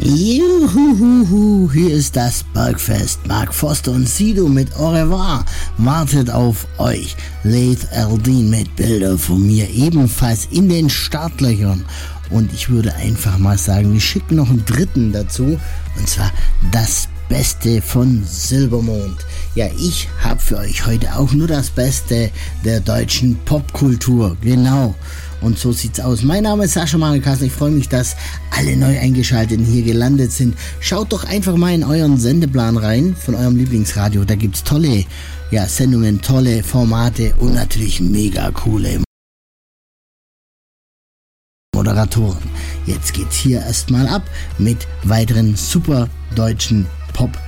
Juhuhuhu, hier ist das Bergfest. Mark Foster und Sido mit Au revoir wartet auf euch. Laith Al-Deen mit Bilder von mir ebenfalls in den Startlöchern. Und ich würde einfach mal sagen, wir schicken noch einen dritten dazu. Und zwar das Beste von Silbermond. Ja, ich habe für euch heute auch nur das Beste der deutschen Popkultur. Genau. Und so sieht's aus. Mein Name ist Sascha Marekassen. Ich freue mich, dass alle neu eingeschalteten hier gelandet sind. Schaut doch einfach mal in euren Sendeplan rein von eurem Lieblingsradio. Da gibt's tolle Sendungen, tolle Formate und natürlich mega coole Moderatoren. Jetzt geht's hier erstmal ab mit weiteren super deutschen Pop